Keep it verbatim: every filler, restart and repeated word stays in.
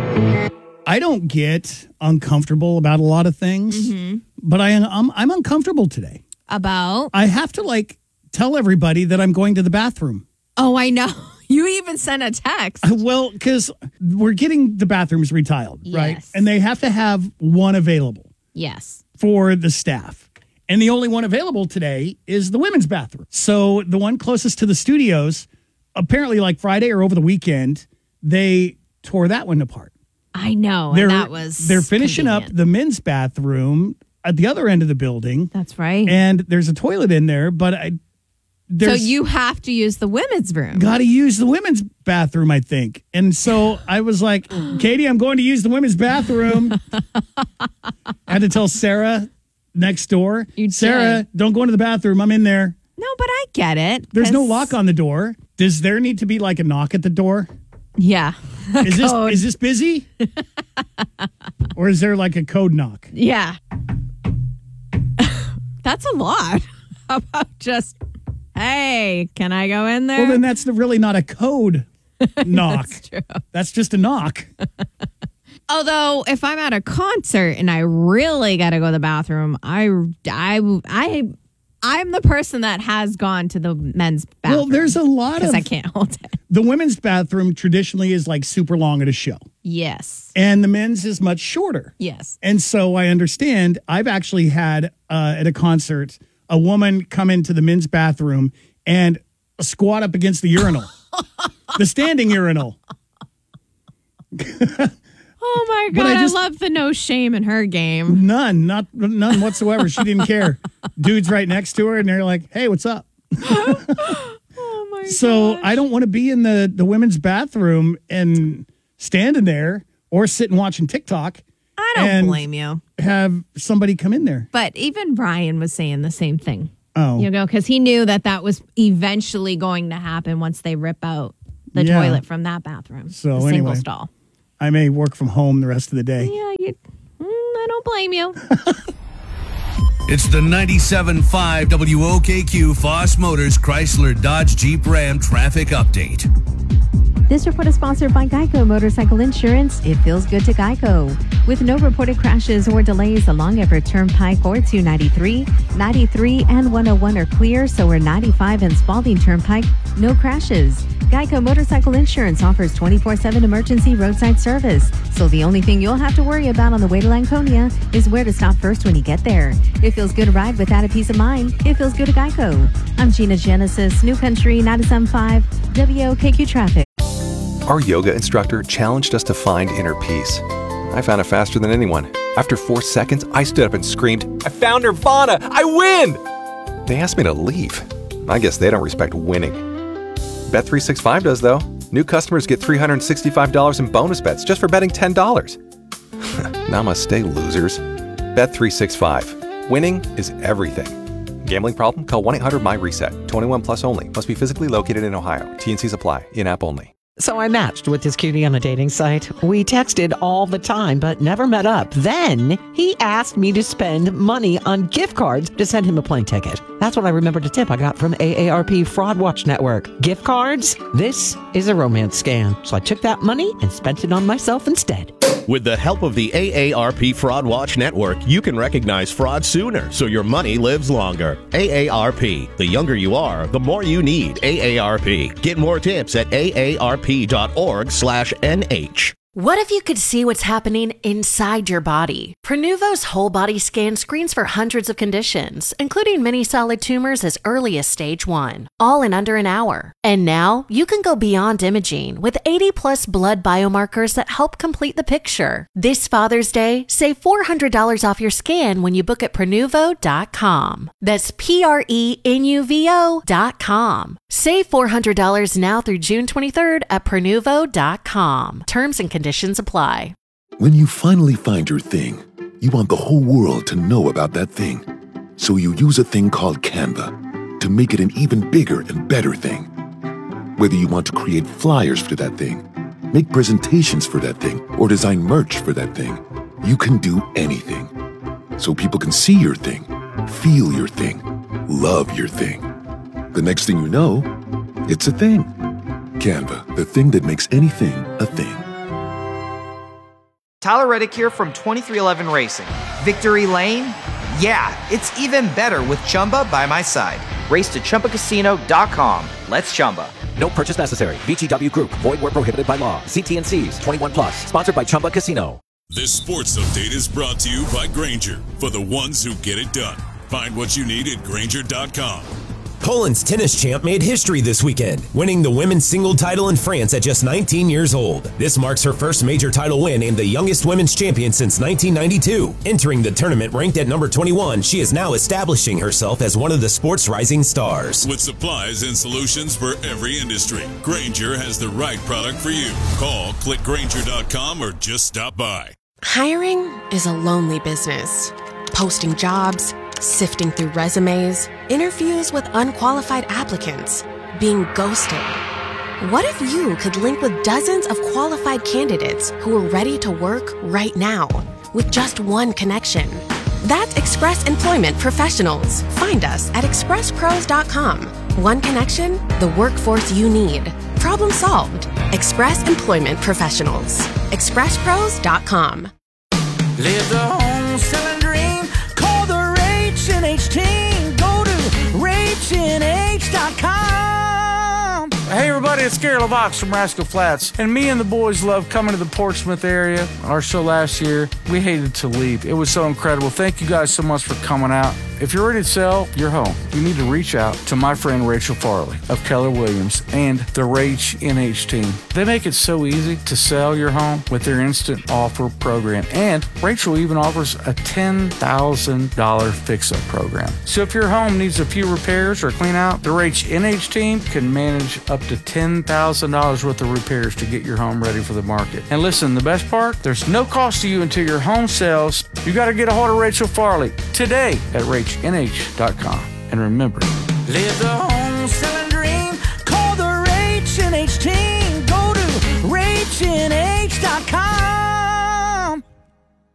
I don't get uncomfortable about a lot of things, mm-hmm. but I, I'm, I'm uncomfortable today. About? I have to, like, tell everybody that I'm going to the bathroom. Oh, I know. You even sent a text. Well, because we're getting the bathrooms retiled, yes. right? And they have to have one available. Yes. For the staff. And the only one available today is the women's bathroom. So the one closest to the studios, apparently like Friday or over the weekend, they tore that one apart. I know. They're, and that was They're finishing convenient. up the men's bathroom at the other end of the building. That's right. And there's a toilet in there, but I... So you have to use the women's room. Got to use the women's bathroom, I think. And so I was like, Katie, I'm going to use the women's bathroom. I had to tell Sarah next door. You Sarah, did. don't go into the bathroom. I'm in there. No, but I get it. There's no lock on the door. Does there need to be like a knock at the door? Yeah. Is this is this busy? Or is there like a code knock? Yeah. That's a lot. How about just, hey, can I go in there? Well, then that's really not a code knock. That's true. That's just a knock. Although, if I'm at a concert and I really got to go to the bathroom, I, I, I, I'm the person that has gone to the men's bathroom. Well, there's a lot of... Because I can't hold it. The women's bathroom traditionally is like super long at a show. Yes. And the men's is much shorter. Yes. And so I understand. I've actually had uh, at a concert a woman come into the men's bathroom and squat up against the urinal, the standing urinal. Oh my God, I, just, I love the no shame in her game. None, not none whatsoever. She didn't care. Dude's right next to her and they're like, hey, what's up? Oh my God. So gosh. I don't want to be in the, the women's bathroom and standing there or sitting watching TikTok. I don't blame you. Have somebody come in there. But even Brian was saying the same thing. Oh. You know, because he knew that that was eventually going to happen once they rip out the yeah. toilet from that bathroom. So the single anyway. stall. I may work from home the rest of the day. Yeah, you, mm, I don't blame you. It's the ninety-seven point five W O K Q Foss Motors Chrysler Dodge Jeep Ram traffic update. This report is sponsored by Geico Motorcycle Insurance. It feels good to Geico. With no reported crashes or delays along Everett Turnpike or two ninety-three, ninety-three and one oh one are clear, so are ninety-five and Spalding Turnpike, no crashes. Geico Motorcycle Insurance offers twenty-four seven emergency roadside service, so the only thing you'll have to worry about on the way to Lanconia is where to stop first when you get there. It feels good to ride without a peace of mind. It feels good to Geico. I'm Gina Genesis, New Country ninety-seven point five W O K Q Traffic. Our yoga instructor challenged us to find inner peace. I found it faster than anyone. After four seconds, I stood up and screamed, I found Nirvana! I win! They asked me to leave. I guess they don't respect winning. Bet three sixty-five does, though. New customers get three hundred sixty-five dollars in bonus bets just for betting ten dollars. Namaste, losers. Bet three sixty-five. Winning is everything. Gambling problem? Call one eight hundred my reset. twenty-one plus only. Must be physically located in Ohio. T N Cs apply. In-app only. So I matched with this cutie on a dating site. We texted all the time, but never met up. Then he asked me to spend money on gift cards to send him a plane ticket. That's what I remembered a tip I got from A A R P Fraud Watch Network. Gift cards? This is a romance scam. So I took that money and spent it on myself instead. With the help of the A A R P Fraud Watch Network, you can recognize fraud sooner so your money lives longer. A A R P. The younger you are, the more you need A A R P. Get more tips at A A R P dot org slash N H. What if you could see what's happening inside your body? Prenuvo's whole body scan screens for hundreds of conditions, including many solid tumors as early as stage one, all in under an hour. And now you can go beyond imaging with eighty plus blood biomarkers that help complete the picture. This Father's Day, save four hundred dollars off your scan when you book at Prenuvo dot com. That's P R E N U V O dot com. Save four hundred dollars now through June twenty-third at Prenuvo dot com. Terms and conditions apply. When you finally find your thing, you want the whole world to know about that thing. So you use a thing called Canva to make it an even bigger and better thing. Whether you want to create flyers for that thing, make presentations for that thing, or design merch for that thing, you can do anything. So people can see your thing, feel your thing, love your thing. The next thing you know, it's a thing. Canva, the thing that makes anything a thing. Tyler Reddick here from twenty-three eleven Racing. Victory Lane? Yeah, it's even better with Chumba by my side. Race to Chumba Casino dot com. Let's Chumba. No purchase necessary. V G W Group. Void where prohibited by law. See T N Cs. twenty-one plus. Sponsored by Chumba Casino. This sports update is brought to you by Grainger, for the ones who get it done. Find what you need at Grainger dot com. Poland's tennis champ made history this weekend, winning the women's single title in France at just nineteen years old. This marks her first major title win and the youngest women's champion since nineteen ninety-two. Entering the tournament ranked at number twenty-one, she is now establishing herself as one of the sport's rising stars. With supplies and solutions for every industry, Grainger has the right product for you. Call, click Grainger dot com, or just stop by. Hiring is a lonely business. Posting jobs, sifting through resumes, interviews with unqualified applicants, being ghosted. What if you could link with dozens of qualified candidates who are ready to work right now with just one connection? That's Express Employment Professionals. Find us at express pros dot com. One connection, the workforce you need. Problem solved. Express Employment Professionals. express pros dot com. Live the home selling dream. Call the Rach and H team. Go to rach and h dot com. Hey everybody, it's Gary LaVox from Rascal Flats, and me and the boys love coming to the Portsmouth area. Our show last year, we hated to leave. It was so incredible. Thank you guys so much for coming out. If you're ready to sell your home, you need to reach out to my friend Rachel Farley of Keller Williams and the Rach N H team. They make it so easy to sell your home with their instant offer program. And Rachel even offers a ten thousand dollars fix-up program. So if your home needs a few repairs or clean out, the Rach N H team can manage up to ten thousand dollars worth of repairs to get your home ready for the market. And listen, the best part, there's no cost to you until your home sells. You got to get a hold of Rachel Farley today at rach n h dot com. And remember, live the home selling dream. Call the Rach and H team.